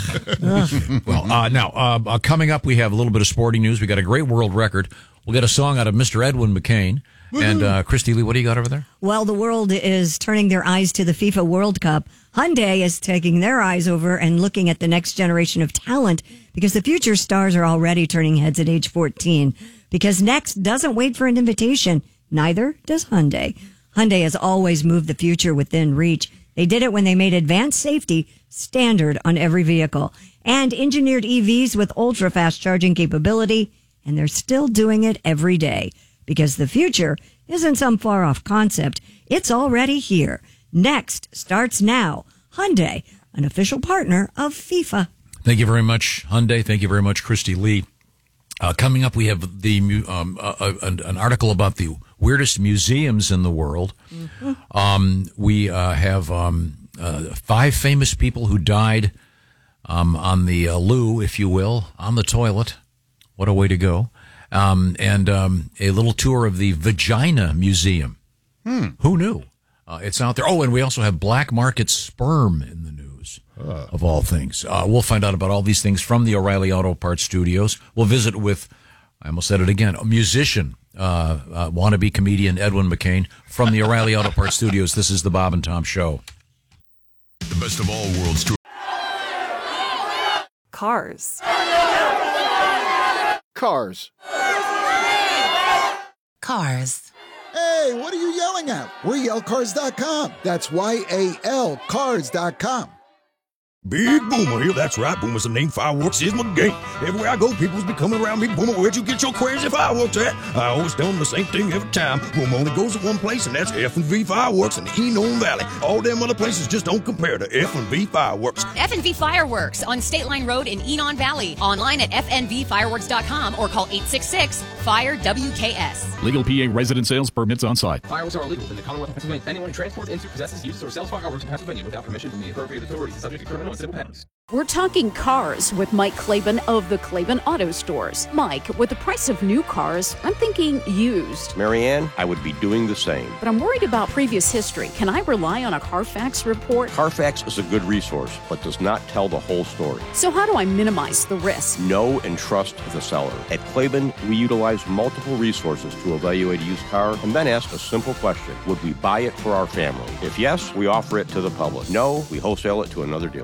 Ugh.
Well, uh, now, uh, uh, coming up, we have a little bit of sporting news. We got a great world record. We'll get a song out of Mister Edwin McCain. And uh, Christy Lee, what do you got over there?
Well, the world is turning their eyes to the FIFA World Cup. Hyundai is taking their eyes over and looking at the next generation of talent because the future stars are already turning heads at age fourteen. Because Next doesn't wait for an invitation. Neither does Hyundai. Hyundai has always moved the future within reach. They did it when they made advanced safety standard on every vehicle and engineered E Vs with ultra-fast charging capability, and they're still doing it every day because the future isn't some far-off concept. It's already here. Next starts now. Hyundai, an official partner of FIFA.
Thank you very much, Hyundai. Thank you very much, Christy Lee. Uh, coming up, we have the mu- um, uh, uh, an, an article about the weirdest museums in the world. Mm-hmm. Um, we uh, have um, uh, five famous people who died um, on the uh, loo, if you will, on the toilet. What a way to go. Um, and um, a little tour of the Vagina Museum.
Hmm.
Who knew? Uh, it's out there. Oh, and we also have black market sperm in the news, uh. of all things. Uh, we'll find out about all these things from the O'Reilly Auto Parts studios. We'll visit with, I almost said it again, a musician, uh, uh, wannabe comedian Edwin McCain from the O'Reilly Auto Parts studios. This is the Bob and Tom Show.
The best of all worlds.
Cars.
Cars.
Cars.
Hey, what are you yelling at? We're yell cars dot com. That's Y A L cars dot com.
Big Boomer here. That's right. Boomer's the name. Fireworks is my game. Everywhere I go, people's be coming around me. Boomer, where'd you get your crazy fireworks at? I always tell them the same thing every time. Boomer only goes to one place, and that's F and V Fireworks in the Enon Valley. All them other places just don't compare to F and V Fireworks.
F and V Fireworks on State Line Road in Enon Valley. Online at F N V fireworks dot com or call eight six six, FIRE W K S.
Legal P A resident sales permits on site.
Fireworks are illegal in the Commonwealth of Pennsylvania. Anyone who transports into, possesses, uses, or sells fireworks in Pennsylvania without permission from the appropriate authorities is subject to criminal and civil penalties.
We're talking cars with Mike Claiborne of the Claiborne Auto Stores. Mike, with the price of new cars, I'm thinking used.
Marianne, I would be doing the same.
But I'm worried about previous history. Can I rely on a Carfax report?
Carfax is a good resource, but does not tell the whole story.
So how do I minimize the risk?
Know and trust the seller. At Claiborne, we utilize multiple resources to evaluate a used car and then ask a simple question. Would we buy it for our family? If yes, we offer it to the public. No, we wholesale it to another dealer.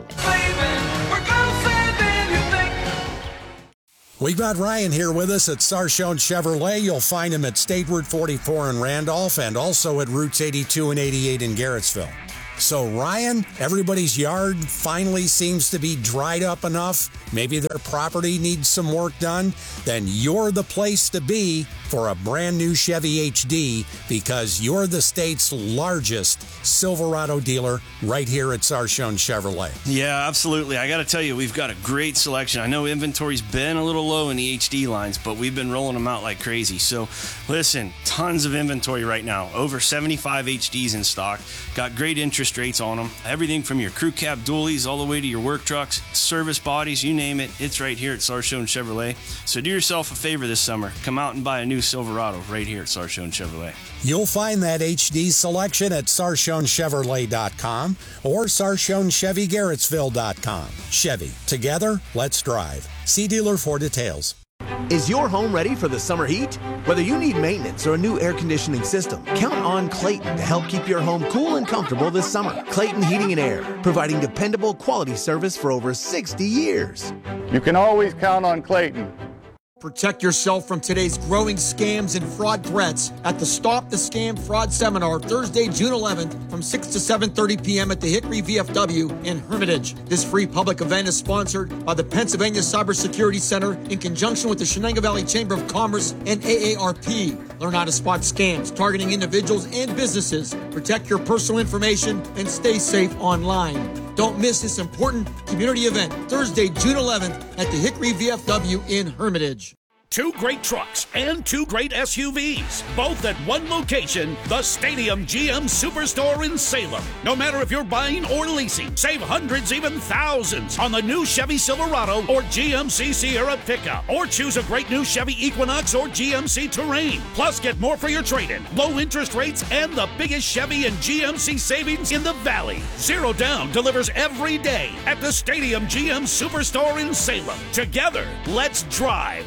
We've got Ryan here with us at Sarchone Chevrolet. You'll find him at State Route forty-four in Randolph and also at Routes eighty-two and eighty-eight in Garrettsville. So, Ryan, everybody's yard finally seems to be dried up enough. Maybe their property needs some work done. Then you're the place to be for a brand new Chevy H D because you're the state's largest Silverado dealer right here at Sarchone Chevrolet.
Yeah, absolutely. I got to tell you, we've got a great selection. I know inventory's been a little low in the H D lines, but we've been rolling them out like crazy. So, listen, tons of inventory right now. Over seventy-five H Ds in stock. Got great interest rates on them. Everything from your crew cab dualies all the way to your work trucks, service bodies, you name it. It's right here at Sarchone Chevrolet. So do yourself a favor this summer. Come out and buy a new Silverado right here at Sarchone Chevrolet.
You'll find that H D selection at Sarchone Chevrolet dot com or Sarchone Chevy Garrettsville dot com. Chevy, together, let's drive. See dealer for details.
Is your home ready for the summer heat? Whether you need maintenance or a new air conditioning system, count on Clayton to help keep your home cool and comfortable this summer. Clayton Heating and Air, providing dependable quality service for over sixty years.
You can always count on Clayton.
Protect yourself from today's growing scams and fraud threats at the Stop the Scam Fraud Seminar, Thursday, June eleventh, from six to seven thirty p.m. at the Hickory V F W in Hermitage. This free public event is sponsored by the Pennsylvania Cybersecurity Center in conjunction with the Shenango Valley Chamber of Commerce and A A R P. Learn how to spot scams targeting individuals and businesses, protect your personal information, and stay safe online. Don't miss this important community event, Thursday, June eleventh, at the Hickory V F W in Hermitage.
Two great trucks and two great S U Vs, both at one location, the Stadium G M Superstore in Salem. No matter if you're buying or leasing, save hundreds, even thousands on the new Chevy Silverado or G M C Sierra pickup. Or choose a great new Chevy Equinox or G M C Terrain. Plus, get more for your trade-in, low interest rates, and the biggest Chevy and G M C savings in the Valley. Zero Down delivers every day at the Stadium G M Superstore in Salem. Together, let's drive.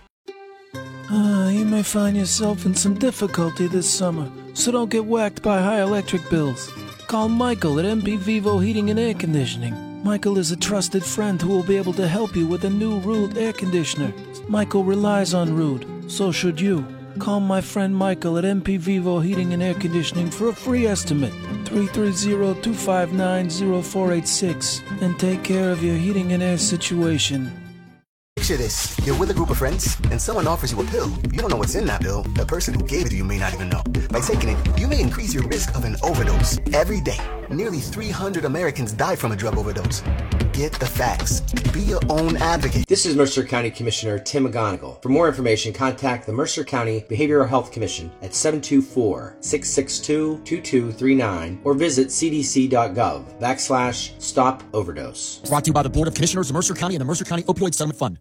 Uh, you may find yourself in some difficulty this summer, so don't get whacked by high electric bills. Call Michael at M P Vivo Heating and Air Conditioning. Michael is a trusted friend who will be able to help you with a new Rude air conditioner. Michael relies on Rude, so should you. Call my friend Michael at M P Vivo Heating and Air Conditioning for a free estimate, three three zero, two five nine, zero four eight six, and take care of your heating and air situation.
Picture this. You're with a group of friends, and someone offers you a pill. You don't know what's in that pill. The person who gave it to you may not even know. By taking it, you may increase your risk of an overdose. Every day, nearly three hundred Americans die from a drug overdose. Get the facts. Be your own advocate.
This is Mercer County Commissioner Tim McGonigal. For more information, contact the Mercer County Behavioral Health Commission at seven two four, six six two, two two three nine or visit c d c dot gov backslash stop overdose.
Brought to you by the Board of Commissioners of Mercer County and the Mercer County Opioid Settlement Fund.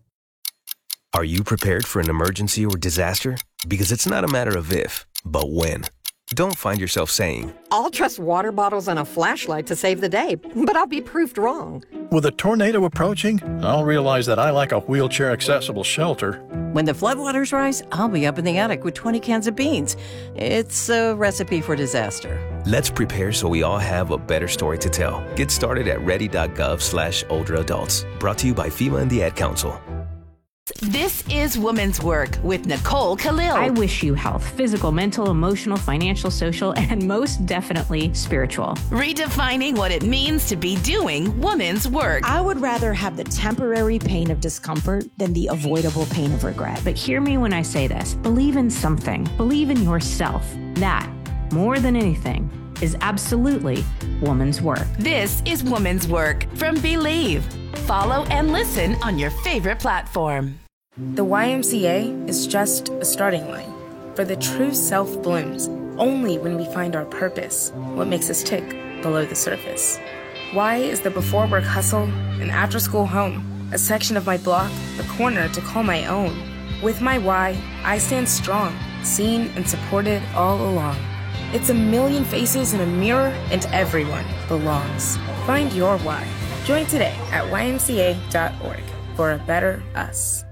Are you prepared for an emergency or disaster? Because it's not a matter of if, but when. Don't find yourself saying,
I'll trust water bottles and a flashlight to save the day, but I'll be proved wrong.
With a tornado approaching, I'll realize that I lack a wheelchair-accessible shelter.
When the floodwaters rise, I'll be up in the attic with twenty cans of beans. It's a recipe for disaster.
Let's prepare so we all have a better story to tell. Get started at ready.gov slash older adults. Brought to you by FEMA and the Ad Council.
This is Women's Work with Nicole Khalil.
I wish you health, physical, mental, emotional, financial, social, and most definitely spiritual.
Redefining what it means to be doing women's work.
I would rather have the temporary pain of discomfort than the avoidable pain of regret.
But hear me when I say this. Believe in something. Believe in yourself. That, more than anything, is absolutely woman's work.
This is Woman's Work from Believe. Follow and listen on your favorite platform.
The Y M C A is just a starting line, for the true self blooms only when we find our purpose, what makes us tick below the surface. Y is the before work hustle, an after school home, a section of my block, a corner to call my own. With my Y, I stand strong, seen and supported all along. It's a million faces in a mirror, and everyone belongs. Find your Y. Join today at Y M C A dot org for a better us.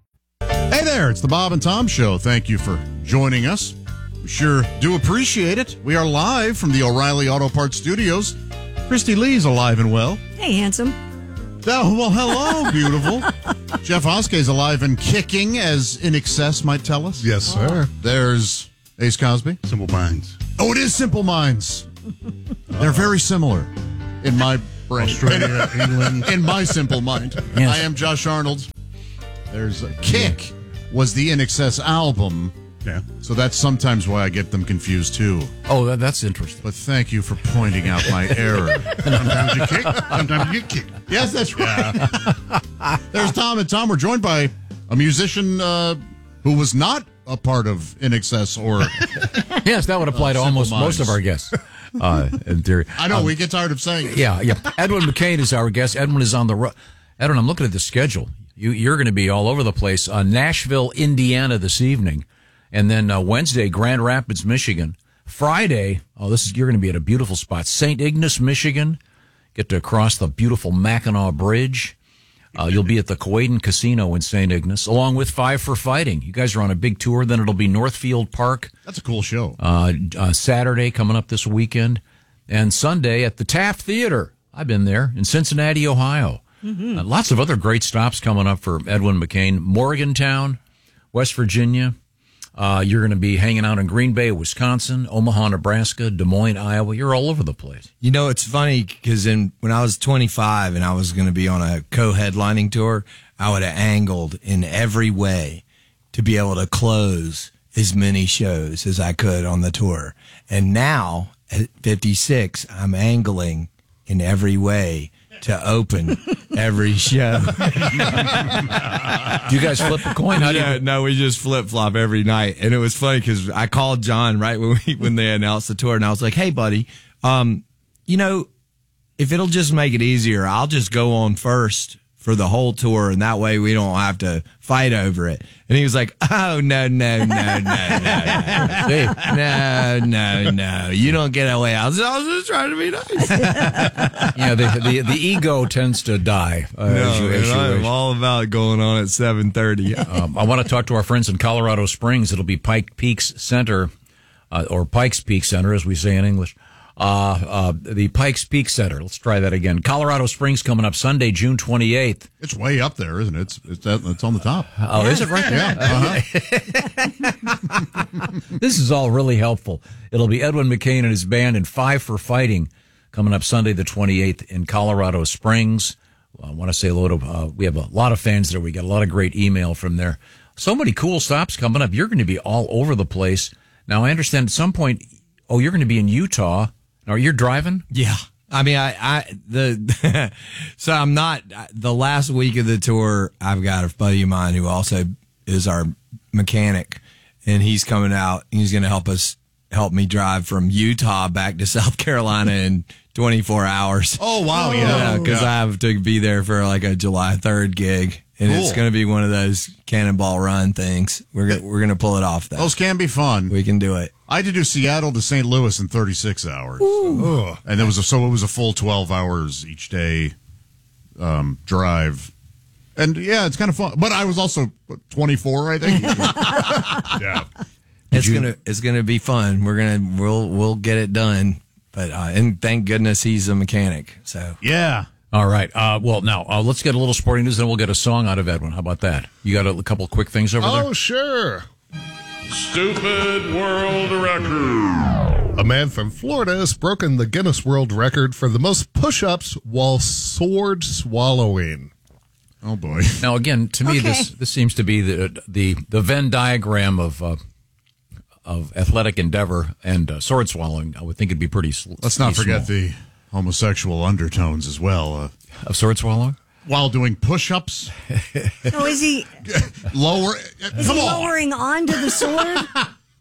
Hey there, it's the Bob and Tom Show. Thank you for joining us. We sure do appreciate it. We are live from the O'Reilly Auto Parts Studios. Christy Lee's alive and well.
Hey, handsome.
Oh, well, hello, beautiful. Jeff Oskey's alive and kicking, as In Excess might tell us.
Yes, sir.
There's Ace Cosby.
Simple Minds.
Oh, it is Simple Minds. They're very similar in my brain.
Australia, England.
In my simple mind.
Yes.
I am Josh Arnold. There's a Kick was the In Excess album.
Yeah.
So that's sometimes why I get them confused, too.
Oh, that, that's interesting.
But thank you for pointing out my error.
Sometimes you kick, sometimes you get kicked.
Yes, that's right. Yeah. There's Tom, and Tom, we're joined by a musician uh, who was not a part of In Excess or...
Yes, that would apply
uh,
to almost
Minds.
most of our guests. Uh, in theory.
I know,
um,
we get tired of saying it.
Yeah, yeah. Edwin McCain is our guest. Edwin is on the road. Edwin, I'm looking at the schedule. You, you're going to be all over the place. Uh, Nashville, Indiana this evening. And then uh, Wednesday, Grand Rapids, Michigan. Friday, oh, this is you're going to be at a beautiful spot, Saint Ignace, Michigan. Get to cross the beautiful Mackinac Bridge. Uh, you'll be at the Coaden Casino in Saint Ignace, along with Five for Fighting. You guys are on a big tour. Then it'll be Northfield Park.
That's a cool show.
Uh, uh, Saturday coming up this weekend, and Sunday at the Taft Theater. I've been there in Cincinnati, Ohio. Mm-hmm. Uh, lots of other great stops coming up for Edwin McCain. Morgantown, West Virginia. Uh, you're going to be hanging out in Green Bay, Wisconsin, Omaha, Nebraska, Des Moines, Iowa. You're all over the place.
You know, it's funny because in when I was twenty-five and I was going to be on a co-headlining tour, I would have angled in every way to be able to close as many shows as I could on the tour. And now at fifty-six, I'm angling in every way to open every show.
Do you guys flip a coin? How do
no,
you...
no, we just flip flop every night. And it was funny because I called John right when we, when they announced the tour, and I was like, "Hey, buddy, um, you know, if it'll just make it easier, I'll just go on first for the whole tour, and that way we don't have to fight over it." And he was like, "Oh, no, no, no, no, no, no, no, no, you don't get away." I was, I was just trying to be nice.
Yeah, the, the the ego tends to die. Uh,
No,
as you, as you
I'm
wish.
all about going on at seven thirty.
um, I want to talk to our friends in Colorado Springs. It'll be Pike Peaks Center, uh, or Pikes Peak Center, as we say in English. Uh, uh, the Pikes Peak Center. Let's try that again. Colorado Springs coming up Sunday, June twenty-eighth.
It's way up there, isn't it? It's it's, it's on the top.
Oh, is it right there?
Yeah.
Uh-huh. This is all really helpful. It'll be Edwin McCain and his band and Five for Fighting coming up Sunday the twenty-eighth in Colorado Springs. I want to say hello to, uh, we have a lot of fans there. We got a lot of great email from there. So many cool stops coming up. You're going to be all over the place. Now, I understand at some point, oh, you're going to be in Utah. Are you driving?
Yeah. I mean, I, I, the, so I'm not, the last week of the tour, I've got a buddy of mine who also is our mechanic, and he's coming out. He's going to help us, help me drive from Utah back to South Carolina in twenty-four hours.
Oh, wow. Yeah.
Because
yeah.
I have to be there for like a July third gig. And
Cool.
it's going to be one of those cannonball run things. We're gonna, we're going to pull it off, though.
Those can be fun.
We can do it.
I had to do Seattle to Saint Louis in thirty-six hours. So, and there was a, so it was a full twelve hours each day um, drive. And yeah, it's kind of fun. But I was also what, twenty-four, I think. Yeah.
It's you, gonna it's gonna be fun. We're gonna we'll we'll get it done. But uh, and thank goodness he's a mechanic. So
yeah.
All right. Uh, well, now uh, let's get a little sporting news, and we'll get a song out of Edwin. How about that? You got a, a couple quick things over there? Oh, sure. Stupid world record. A man from Florida has broken the Guinness World Record for the most push-ups while sword swallowing.
Oh boy!
Now, again, to me,
Okay.
this this seems to be the the the Venn diagram of uh, of athletic endeavor and uh, sword swallowing. I would think it'd be pretty. Sl-
Let's not
pretty
forget
small.
the homosexual undertones as well. Uh,
of sword swallowing
while doing push-ups.
So is he
Lower.
is
Come
he
on.
lowering onto the sword?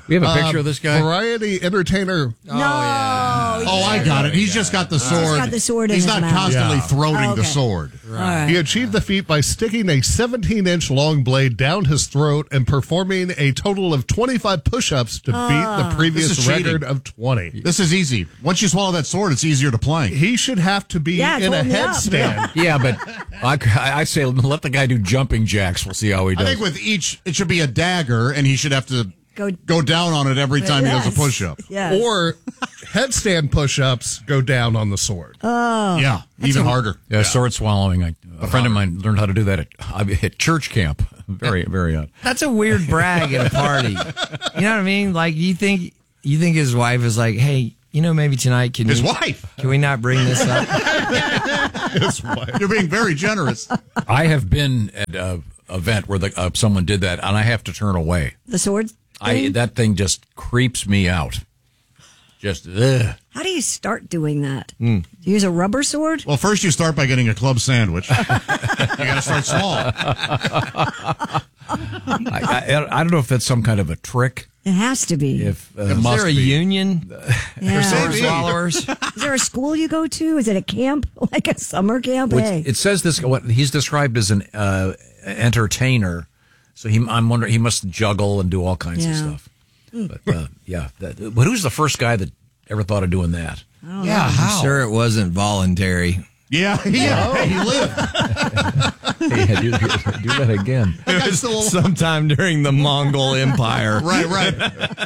We have a picture uh, of this guy?
Variety entertainer.
Oh, no. Yeah.
Oh, I got it. He's just got the sword.
He's got the sword in
He's
his
not
mouth.
constantly
Yeah.
throwing
Oh, okay.
the sword.
Right.
He achieved the feat by sticking a seventeen-inch long blade down his throat and performing a total of twenty-five push-ups to
Oh.
beat the
This
previous
is
record
cheating.
of twenty.
This is easy. Once you swallow that sword, it's easier to plank.
He should have to be
Yeah,
in a
hold me up.
headstand.
Yeah, but I, I say let the guy do jumping jacks. We'll see how he
I
does.
think with each, it should be a dagger, and he should have to
Go,
go down on it every time
yes.
he does a push-up.
Yes.
Or headstand push-ups go down on the sword.
Oh.
Yeah, even
a-
harder.
Yeah, sword swallowing. I, a friend of mine learned how to do that at, at church camp. Very, very odd.
That's a weird brag at a party. You know what I mean? Like you think you think his wife is like, hey, you know, maybe tonight can
His
you,
wife.
Can we not bring this up?
His wife.
You're being very generous.
I have been at a event where the, uh, someone did that, and I have to turn away.
The sword
I
thing?
that thing just creeps me out. Just ugh.
How do you start doing that?
Mm.
Do you use a rubber sword?
Well, first you start by getting a club sandwich. You got to start small.
I, I, I don't know if that's some kind of a trick.
It has to be.
If uh,
Is
must
there a
be.
union
Yeah.
for sword swallowers?
Is there a school you go to? Is it a camp, like a summer camp?
Which,
Hey.
it says this. What he's described as an uh, entertainer. So he, I'm wondering, he must juggle and do all kinds of
Yeah.
stuff. But uh, yeah, that, but who's the first guy that ever thought of doing that?
Yeah, I'm sure it wasn't voluntary.
Yeah, yeah. Hey, he lived.
Hey, do, do that again.
It was sometime during the Mongol Empire.
Right, right.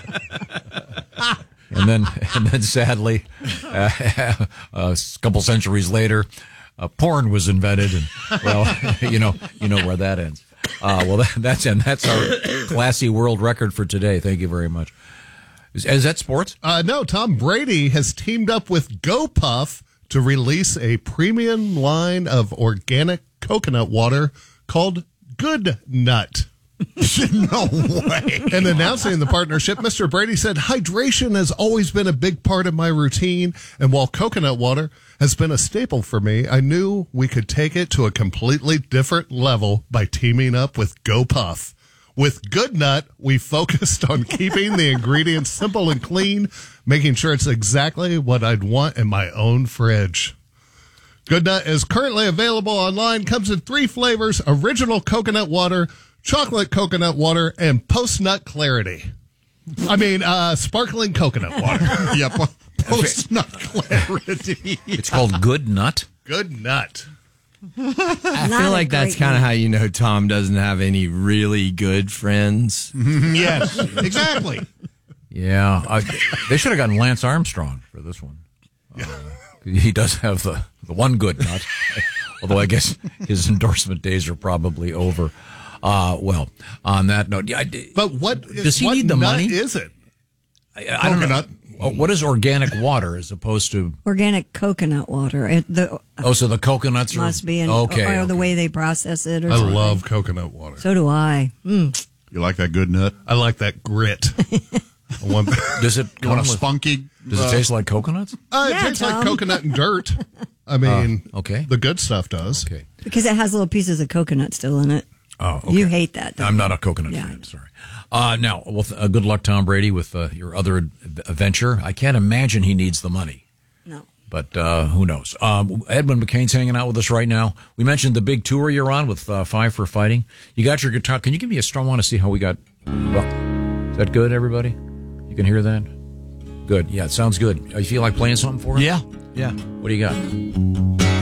And then, and then, sadly, uh, a couple centuries later, uh, porn was invented, and well, you know, you know where that ends. Uh, well, that, that's and that's our classy world record for today. Thank you very much. Is, is that sports?
Uh, no, Tom Brady has teamed up with GoPuff to release a premium line of organic coconut water called Good Nut.
No way.
And announcing the partnership, Mister Brady said, hydration has always been a big part of my routine. And while coconut water has been a staple for me, I knew we could take it to a completely different level by teaming up with GoPuff. With Good Nut, we focused on keeping the ingredients simple and clean, making sure it's exactly what I'd want in my own fridge. Good Nut is currently available online, comes in three flavors: original coconut water, chocolate coconut water, and post-nut clarity. I mean, uh, sparkling coconut water.
Yeah, po- post-nut clarity.
It's called Good Nut.
Good Nut.
I
Not
feel
a
like that's
great
kind of
name.
how you know Tom doesn't have any really good friends.
Yes, exactly.
Yeah, I, they should have gotten Lance Armstrong for this one. Uh, he does have the, the one good nut, although I guess his endorsement days are probably over. Uh, well, on that note, yeah, I,
But what
does he
what
need the
nut
money?
is it?
I, I don't know.
Coconut.
Oh, what is organic water as opposed to?
Organic coconut water. It, the,
Oh, so the coconuts are
must be in,
okay.
or, or the
okay.
way they process it. Or
I
something.
love coconut water.
So do I. Mm.
You like that Good Nut?
I like that grit. I want,
Does it
You want a
come with-
spunky?
Does it
uh,
taste like coconuts?
uh, it
Yeah,
tastes like
Tom.
coconut and dirt. I mean,
Uh, okay.
the good stuff does.
Okay.
Because it has little pieces of coconut still in it.
Oh, okay.
You hate that. don't
I'm
you?
not a coconut
Yeah.
fan. Sorry. Uh, now, well, th- uh, good luck, Tom Brady, with uh, your other ad- adventure. I can't imagine he needs the money.
No.
But uh, who knows? Um, Edwin McCain's hanging out with us right now. We mentioned the big tour you're on with uh, Five for Fighting. You got your guitar. Can you give me a strong one to see how we got? Well, is that good, everybody? You can hear that? Good. Yeah, it sounds good. You feel like playing something for us?
Yeah, yeah.
What do you got?